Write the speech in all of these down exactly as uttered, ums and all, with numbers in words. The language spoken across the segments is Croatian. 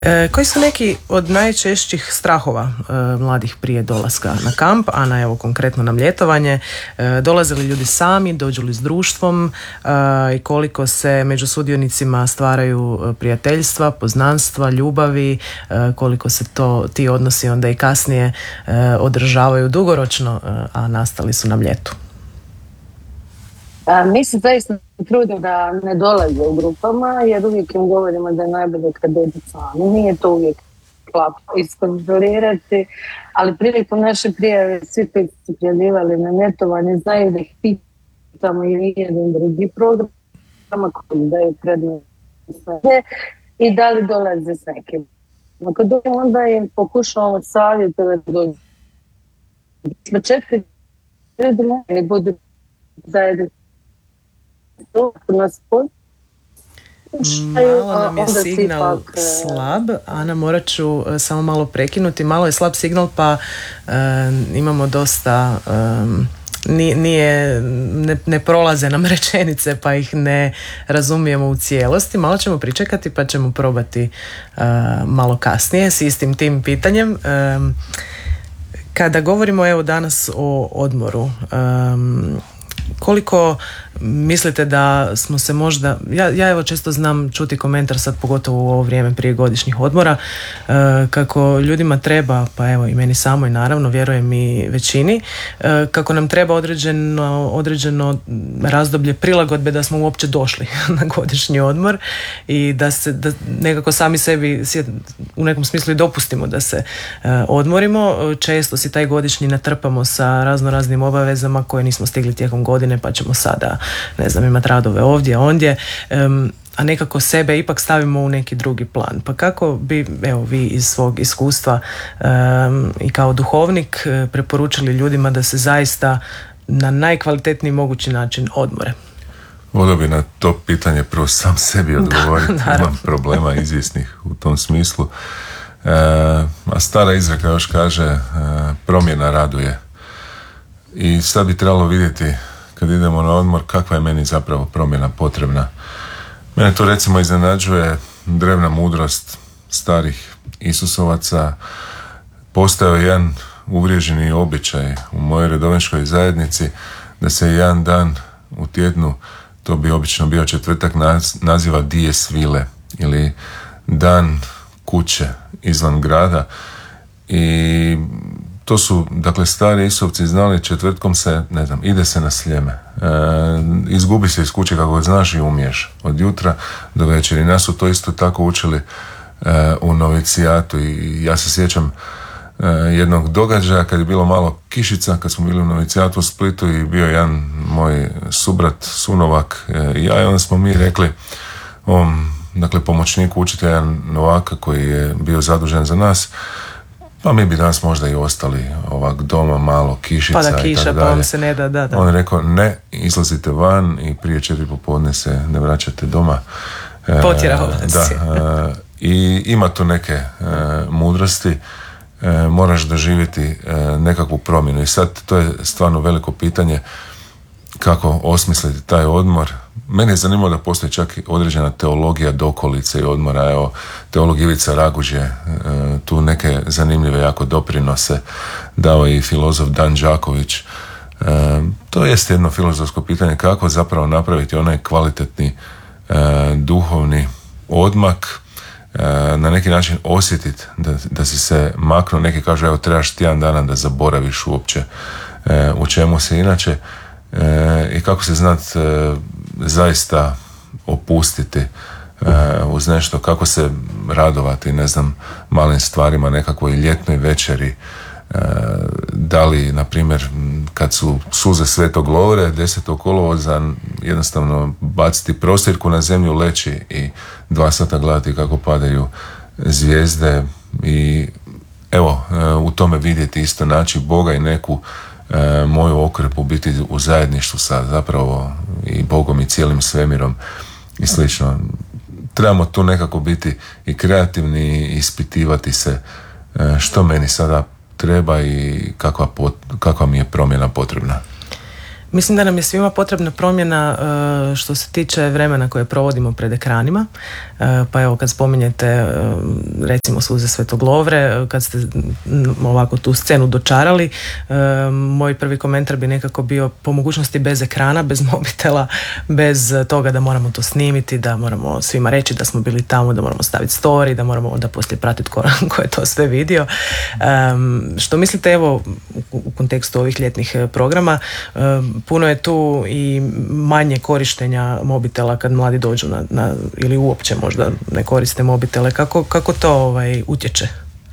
E, koji su neki od najčešćih strahova e, mladih prije dolaska na kamp, a na evo konkretno na ljetovanje? E, dolaze li ljudi sami, dođu li s društvom e, i koliko se među sudionicima stvaraju prijateljstva, poznanstva, ljubavi, e, koliko se to ti odnosi onda i kasnije e, održavaju dugoročno, e, a nastali su nam ljetu? A, mi se zaista trudimo da ne dolaze u grupama, jer uvijek im govorimo da je najbolje kad dođu sami. Nije to uvijek lako iskontrolirati, ali prilikom naše prijave svi koji su se prijavljivali na ljetovanje znaju da ih pitamo i jedan drugi program koji daju prednost i da li dolaze s nekim. Ako dođemo, onda im pokušavamo savjetovati da dođu. Smo četiri ljudi budu zajedno. Malo nam je signal slab. Ana, morat ću samo malo prekinuti. Malo je slab signal, pa um, imamo dosta um, nije, ne, ne prolaze nam rečenice, pa ih ne razumijemo u cijelosti. Malo ćemo pričekati, pa ćemo probati uh, malo kasnije s istim tim pitanjem. Um, kada govorimo evo danas o odmoru, um, koliko mislite da smo se možda, ja, ja evo često znam čuti komentar sad pogotovo u ovo vrijeme prije godišnjih odmora, e, kako ljudima treba, pa evo i meni samoj naravno, vjerujem i većini, e, kako nam treba određeno, određeno razdoblje prilagodbe da smo uopće došli na godišnji odmor i da se da nekako sami sebi u nekom smislu i dopustimo da se e, odmorimo. Često si taj godišnji natrpamo sa razno raznim obavezama koje nismo stigli tijekom godine, pa ćemo sada, ne znam, imati radove ovdje, ondje, um, a nekako sebe ipak stavimo u neki drugi plan. Pa kako bi, evo, vi iz svog iskustva um, i kao duhovnik preporučili ljudima da se zaista na najkvalitetniji mogući način odmore? Volio bi na to pitanje prvo sam sebi odgovoriti. Da, imam problema izvjesnih u tom smislu. E, a stara izreka još kaže e, promjena raduje. I sad bi trebalo vidjeti kad idemo na odmor kakva je meni zapravo promjena potrebna. Mene to recimo iznenađuje drevna mudrost starih Isusovaca. Postao je jedan uvriježeni običaj u mojoj redovničkoj zajednici da se jedan dan u tjednu, to bi obično bio četvrtak, naziva dies vile ili dan kuće izvan grada. I to su, dakle, stari Isovci znali, četvrtkom se, ne znam, ide se na Sljeme. E, izgubi se iz kuće kako znaš i umiješ. Od jutra do večeri. Nas su to isto tako učili e, u novicijatu i ja se sjećam e, jednog događaja kad je bilo malo kišica, kad smo bili u novicijatu u Splitu i bio jedan moj subrat, sunovak e, i ja, i onda smo mi rekli ovom, dakle, pomoćniku učitelja Novaka koji je bio zadužen za nas, pa mi bi danas možda i ostali ovak doma, malo kišica pa da kiša, i tako dalje. Pa vam se ne da, da, da. On je rekao, ne, izlazite van i prije četiri popodne se ne vraćate doma. Potjerao vas. Da, e, i ima tu neke e, mudrosti, e, moraš doživjeti e, nekakvu promjenu. I sad to je stvarno veliko pitanje kako osmisliti taj odmor. Mene je zanimljivo da postoji čak određena teologija dokolice i odmora. Evo, teolog Ivica Raguž je e, tu neke zanimljive jako doprinose dao i filozof Dan Đaković. E, to jest jedno filozofsko pitanje kako zapravo napraviti onaj kvalitetni e, duhovni odmak, e, na neki način osjetiti da, da si se maknuo. Neki kažu, evo, trebaš tjedan dana da zaboraviš uopće e, u čemu se inače e, i kako se znat e, zaista opustiti e, uz nešto, kako se radovati, ne znam, malim stvarima, nekakvoj ljetnoj večeri, e, da li, na primjer, kad su suze Svetog Lovre, desetog kolovoza, jednostavno baciti prostirku na zemlju, leći i dva sata gledati kako padaju zvijezde i evo, e, u tome vidjeti isto, naći Boga i neku E, moju okrepu, biti u zajedništvu sa zapravo i Bogom i cijelim svemirom i slično. Trebamo tu nekako biti i kreativni i ispitivati se e, što meni sada treba i kakva, pot, kakva mi je promjena potrebna. Mislim da nam je svima potrebna promjena uh, što se tiče vremena koje provodimo pred ekranima. Uh, pa evo, kad spominjete uh, recimo Suze Svetog Lovre, kad ste m, ovako tu scenu dočarali, uh, moj prvi komentar bi nekako bio po mogućnosti bez ekrana, bez mobitela, bez toga da moramo to snimiti, da moramo svima reći da smo bili tamo, da moramo staviti story, da moramo onda poslije pratiti ko, ko je to sve vidio. Um, što mislite, evo, u, u kontekstu ovih ljetnih programa, um, puno je tu i manje korištenja mobitela kad mladi dođu na, na ili uopće možda ne koriste mobitele. Kako, kako to ovaj, utječe?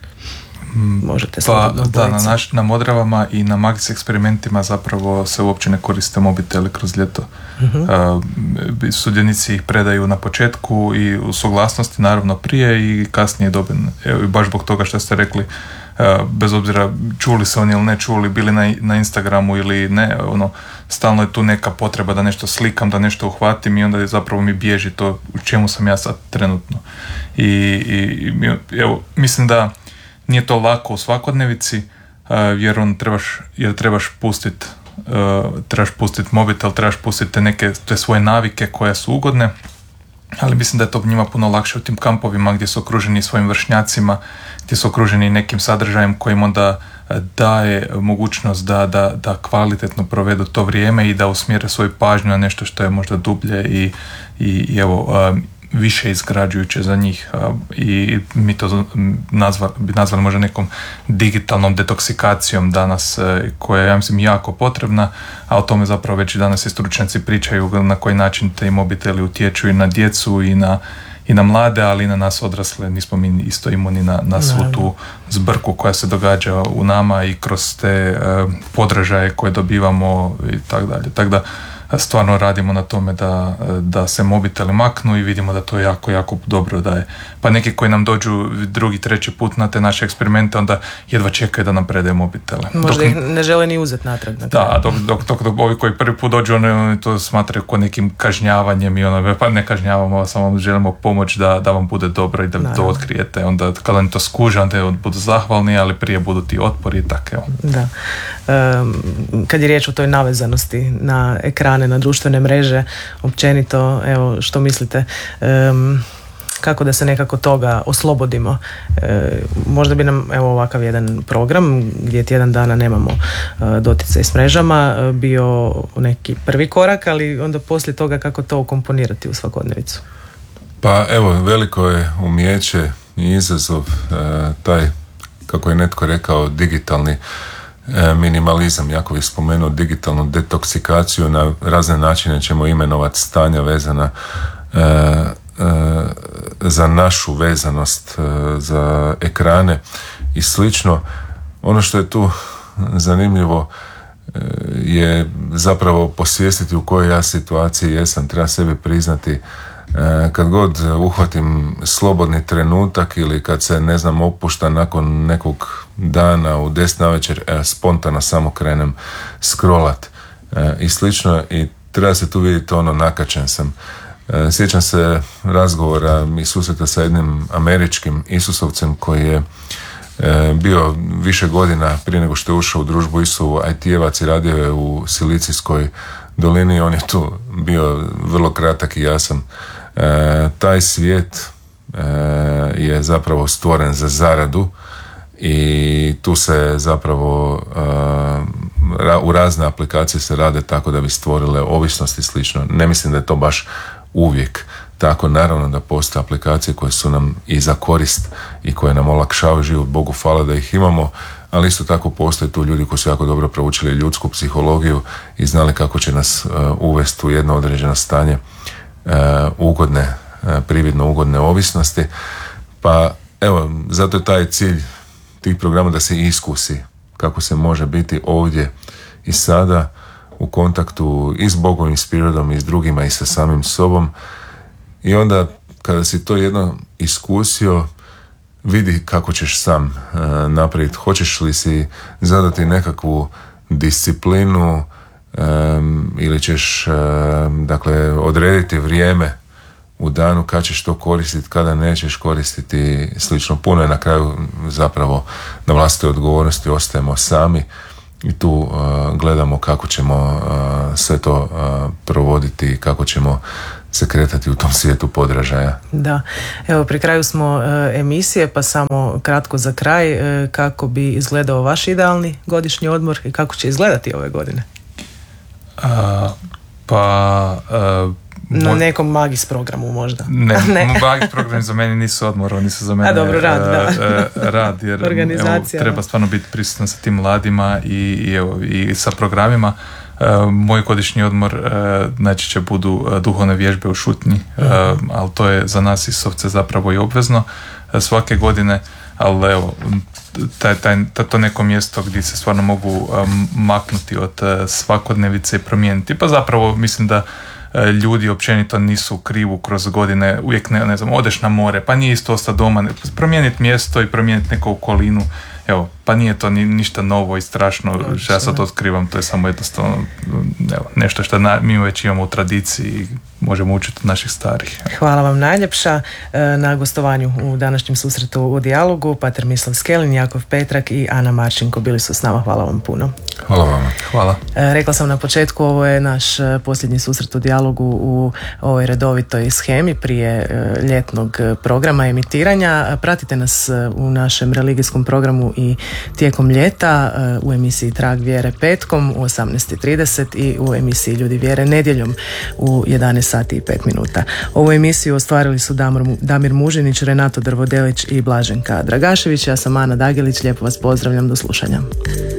Možete pa, da, na, naš, na Modravama i na Magis eksperimentima zapravo se uopće ne koriste mobiteli kroz ljeto. Uh-huh. Uh, sudionici ih predaju na početku i u suglasnosti naravno prije i kasnije doben. Evo, baš zbog toga što ste rekli, uh, bez obzira čuli se oni ili ne čuli, bili na, na Instagramu ili ne, ono, stalno je tu neka potreba da nešto slikam, da nešto uhvatim i onda je zapravo mi bježi to u čemu sam ja sad trenutno. I, i, i evo, mislim da nije to lako u svakodnevici, uh, jer on trebaš, jer trebaš pustiti uh, trebaš pustiti mobitel, trebaš pustiti te neke te svoje navike koje su ugodne, ali mislim da je to njima puno lakše u tim kampovima gdje su okruženi svojim vršnjacima, gdje su okruženi nekim sadržajem kojim onda daje mogućnost da, da, da kvalitetno provedu to vrijeme i da usmjere svoju pažnju na nešto što je možda dublje i, i, i evo uh, više izgrađujuće za njih i mi to nazva, bi nazvali možda nekom digitalnom detoksikacijom danas koja je, ja mislim, jako potrebna, a o tome zapravo već i danas i stručnjaci pričaju na koji način te mobiteli utječu i na djecu i na, i na mlade, ali i na nas odrasle. Nismo mi isto imuni na, na svu tu zbrku koja se događa u nama i kroz te uh, podražaje koje dobivamo i tako dalje. Tako da stvarno radimo na tome da, da se mobiteli maknu i vidimo da to jako, jako dobro daje. Pa neki koji nam dođu drugi, treći put na te naše eksperimente, onda jedva čekaju da nam predaju mobitele. Možda dok, ih ne žele ni uzeti natrag. Na da, dok, dok, dok, dok ovi koji prvi put dođu, oni, oni to smatraju kao nekim kažnjavanjem i ono, pa ne kažnjavamo, samo želimo pomoć da, da vam bude dobro i da Naravno. to otkrijete. Onda kada oni to skuže, onda budu zahvalni, ali prije budu ti otpori i tako. Da. Um, kad je riječ o toj navezanosti na ekran, na društvene mreže, općenito, evo, što mislite, um, kako da se nekako toga oslobodimo? E, možda bi nam, evo, ovakav jedan program gdje tjedan dana nemamo uh, doticaj s mrežama uh, bio neki prvi korak, ali onda poslije toga kako to ukomponirati u svakodnevicu? Pa evo, veliko je umijeće i izazov uh, taj, kako je netko rekao, digitalni minimalizam. Jako bih spomenuo digitalnu detoksikaciju, na razne načine ćemo imenovati stanja vezana e, e, za našu vezanost e, za ekrane i slično. Ono što je tu zanimljivo e, je zapravo posvijestiti u kojoj ja situaciji jesam. Treba sebi priznati kad god uhvatim slobodni trenutak ili kad se, ne znam, opušta nakon nekog dana u deset navečer, e, spontano samo krenem scrollat e, i slično, i treba se tu vidjeti ono, nakačen sam. E, sjećam se razgovora i susreta sa jednim američkim Isusovcem koji je e, bio više godina prije nego što je ušao u družbu Isusovu I T-evac i radio je u Silicijskoj dolini. On je tu bio vrlo kratak i jasan. E, taj svijet e, je zapravo stvoren za zaradu i tu se zapravo e, u razne aplikacije se rade tako da bi stvorile ovisnost i slično. Ne mislim da je to baš uvijek tako. Naravno da postoje aplikacije koje su nam i za korist i koje nam olakšavaju život, Bogu hvala da ih imamo, ali isto tako postoje tu ljudi koji su jako dobro proučili ljudsku psihologiju i znali kako će nas uh, uvesti u jedno određeno stanje uh, ugodne, uh, prividno ugodne ovisnosti. Pa evo, zato je taj cilj tih programa da se iskusi kako se može biti ovdje i sada u kontaktu i s Bogom i s prirodom i s drugima i sa samim sobom, i onda kada si to jedno iskusio, vidi kako ćeš sam uh, napraviti. Hoćeš li si zadati nekakvu disciplinu um, ili ćeš um, dakle odrediti vrijeme u danu kad ćeš to koristiti, kada nećeš koristiti, slično. Puno je na kraju zapravo na vlastitoj odgovornosti, ostajemo sami i tu uh, gledamo kako ćemo uh, sve to uh, provoditi i kako ćemo se kretati u tom svijetu podražaja. Da, evo pri kraju smo uh, emisije, pa samo kratko za kraj, uh, kako bi izgledao vaš idealni godišnji odmor i kako će izgledati ove godine? Uh, pa... Uh, Na Moj... nekom Magis programu možda. Ne, ne. Magis programi za mene nisu odmor, oni su za mene A, dobro, rad, da. uh, rad jer evo, treba stvarno biti prisutan sa tim mladima i, i, evo, i sa programima. Uh, moj godišnji odmor uh, znači će budu uh, duhovne vježbe u šutnji, uh, uh-huh. ali to je za nas Isovce zapravo i obvezno uh, svake godine, ali evo taj, taj, to neko mjesto gdje se stvarno mogu um, maknuti od uh, svakodnevice i promijeniti. Pa zapravo mislim da ljudi općenito nisu krivu kroz godine, uvijek ne, ne znam, odeš na more, pa nije isto ostati doma, promijeniti mjesto i promijeniti neku okolinu, evo, pa nije to ni, ništa novo i strašno, što ja sad otkrivam, to je samo jednostavno evo, nešto što na, mi već imamo u tradiciji i možemo učiti od naših starih. Hvala vam najljepša na gostovanju u današnjem susretu u Dijalogu. Pater Mislav Skelin, Jakov Petrak i Ana Marčinko bili su s nama. Hvala vam puno. Hvala vam. Hvala. Rekla sam na početku, ovo je naš posljednji susret u Dijalogu u ovoj redovitoj shemi prije ljetnog programa emitiranja. Pratite nas u našem religijskom programu i tijekom ljeta u emisiji Trag vjere petkom u osamnaest i trideset i u emisiji Ljudi vjere nedjeljom u jedanaest sati i pet minuta. Ovu emisiju ostvarili su Damir Mužinić, Renato Drvodelić i Blaženka Dragašević. Ja sam Ana Dagelić, lijepo vas pozdravljam, do slušanja.